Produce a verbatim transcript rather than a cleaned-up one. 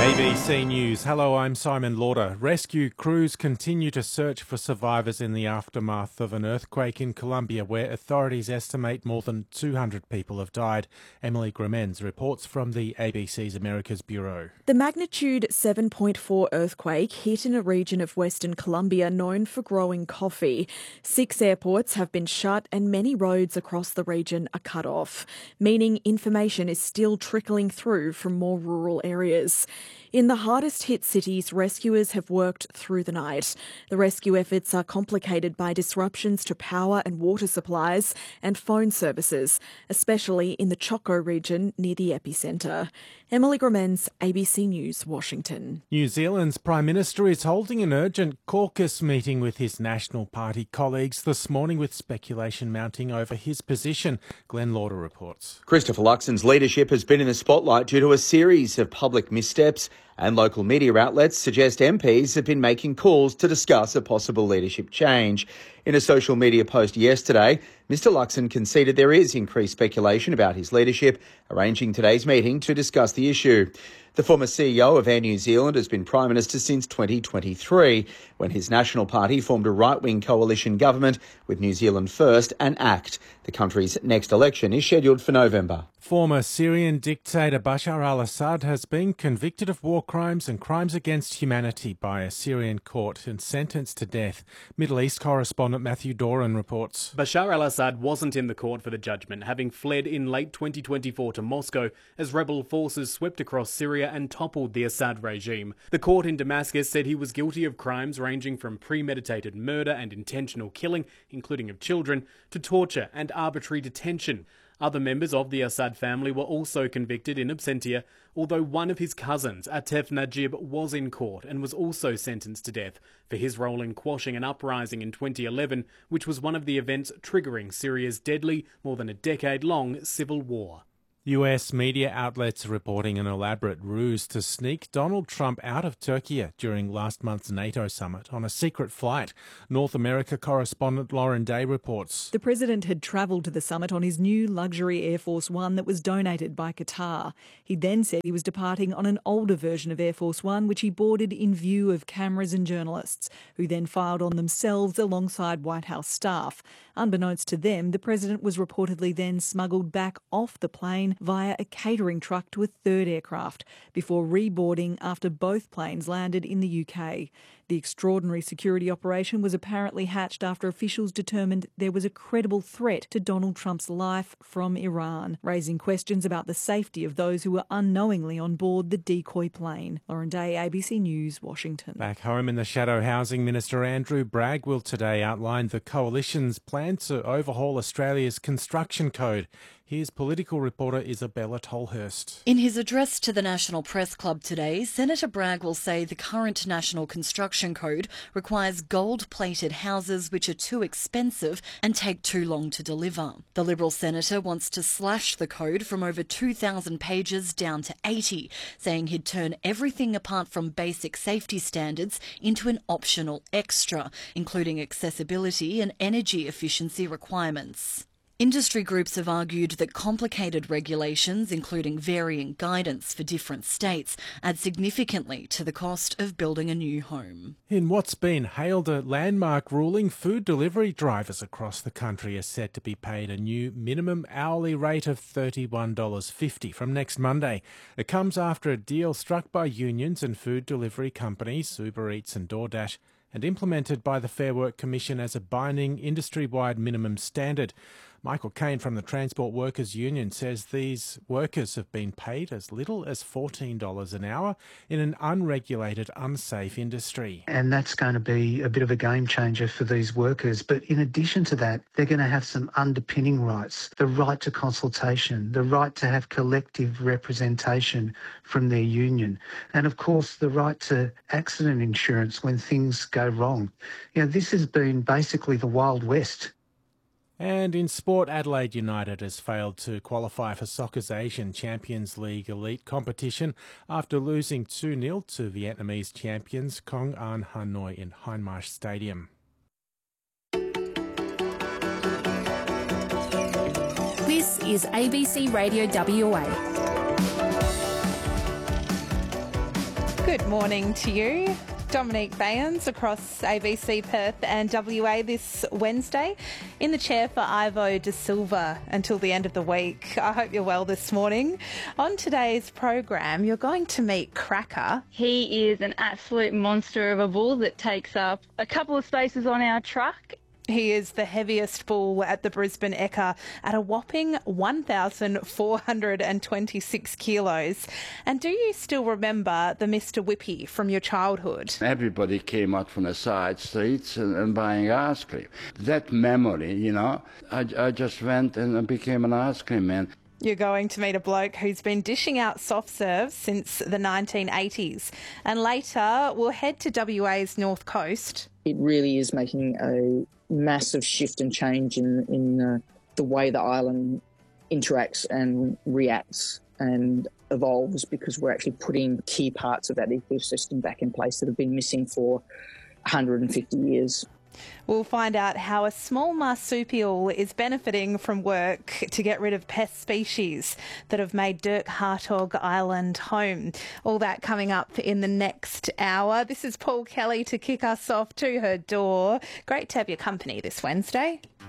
A B C News. Hello, I'm Simon Lauder. Rescue crews continue to search for survivors in the aftermath of an earthquake in Colombia where authorities estimate more than two hundred people have died. Emily Gremens reports from the A B C's Americas Bureau. The magnitude seven point four earthquake hit in a region of Western Colombia known for growing coffee. Six airports have been shut and many roads across the region are cut off, meaning information is still trickling through from more rural areas. In the hardest hit cities, rescuers have worked through the night. The rescue efforts are complicated by disruptions to power and water supplies and phone services, especially in the Choco region near the epicentre. Emily Gremens, A B C News, Washington. New Zealand's Prime Minister is holding an urgent caucus meeting with his National Party colleagues this morning, with speculation mounting over his position. Glenn Lauder reports. Christopher Luxon's leadership has been in the spotlight due to a series of public missteps, and local media outlets suggest M Ps have been making calls to discuss a possible leadership change. In a social media post yesterday, Mister Luxon conceded there is increased speculation about his leadership, arranging today's meeting to discuss the issue. The former C E O of Air New Zealand has been Prime Minister since twenty twenty-three, when his National Party formed a right-wing coalition government with New Zealand First and ACT. The country's next election is scheduled for November. Former Syrian dictator Bashar al-Assad has been convicted of war crimes and crimes against humanity by a Syrian court and sentenced to death. Middle East correspondent Matthew Doran reports. Bashar al-Assad wasn't in the court for the judgment, having fled in late twenty twenty-four to Moscow as rebel forces swept across Syria and toppled the Assad regime. The court in Damascus said he was guilty of crimes ranging from premeditated murder and intentional killing, including of children, to torture and arbitrary detention. Other members of the Assad family were also convicted in absentia, although one of his cousins, Atef Najib, was in court and was also sentenced to death for his role in quashing an uprising in twenty eleven, which was one of the events triggering Syria's deadly, more than a decade-long civil war. U S media outlets reporting an elaborate ruse to sneak Donald Trump out of Turkey during last month's NATO summit on a secret flight. North America correspondent Lauren Day reports. The president had travelled to the summit on his new luxury Air Force One that was donated by Qatar. He then said he was departing on an older version of Air Force One, which he boarded in view of cameras and journalists, who then filed on themselves alongside White House staff. Unbeknownst to them, the president was reportedly then smuggled back off the plane via a catering truck to a third aircraft before reboarding after both planes landed in the U K. The extraordinary security operation was apparently hatched after officials determined there was a credible threat to Donald Trump's life from Iran, raising questions about the safety of those who were unknowingly on board the decoy plane. Lauren Day, A B C News, Washington. Back home in the shadow, Housing Minister Andrew Bragg will today outline the Coalition's plan to overhaul Australia's construction code. Here's political reporter Isabella Tolhurst. In his address to the National Press Club today, Senator Bragg will say the current National Construction Code requires gold-plated houses which are too expensive and take too long to deliver. The Liberal senator wants to slash the code from over two thousand pages down to eighty, saying he'd turn everything apart from basic safety standards into an optional extra, including accessibility and energy efficiency requirements. Industry groups have argued that complicated regulations, including varying guidance for different states, add significantly to the cost of building a new home. In what's been hailed a landmark ruling, food delivery drivers across the country are set to be paid a new minimum hourly rate of thirty-one dollars fifty from next Monday. It comes after a deal struck by unions and food delivery companies, Uber Eats and DoorDash, and implemented by the Fair Work Commission as a binding industry-wide minimum standard. Michael Kane from the Transport Workers Union says these workers have been paid as little as fourteen dollars an hour in an unregulated, unsafe industry. And that's going to be a bit of a game changer for these workers. But in addition to that, they're going to have some underpinning rights, the right to consultation, the right to have collective representation from their union, and of course the right to accident insurance when things go wrong. You know, this has been basically the Wild West. And in sport, Adelaide United has failed to qualify for soccer's Asian Champions League elite competition after losing two nil to Vietnamese champions Công An Hanoi in Hindmarsh Stadium. This is A B C Radio W A. Good morning to you. Dominique Bayans across A B C Perth and W A this Wednesday, in the chair for Ivo De Silva until the end of the week. I hope you're well this morning. On today's program, you're going to meet Cracker. He is an absolute monster of a bull that takes up a couple of spaces on our truck. He is the heaviest bull at the Brisbane Ekka at a whopping one thousand four hundred twenty-six kilos. And do you still remember the Mister Whippy from your childhood? Everybody came out from the side streets and, and buying ice cream. That memory, you know, I, I just went and became an ice cream man. You're going to meet a bloke who's been dishing out soft serves since the nineteen eighties. And later, we'll head to W A's North Coast. It really is making a massive shift and change in, in uh, the way the island interacts and reacts and evolves, because we're actually putting key parts of that ecosystem back in place that have been missing for one hundred fifty years. We'll find out how a small marsupial is benefiting from work to get rid of pest species that have made Dirk Hartog Island home. All that coming up in the next hour. This is Paul Kelly to kick us off to her door. Great to have your company this Wednesday.